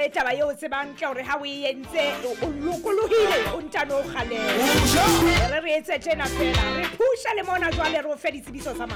le taba eo tsebang ka hore ha o entse o lokolohile o ntano kgalela re etse tjena fela re phusha le mona jwale re o fe ditsebiso tsa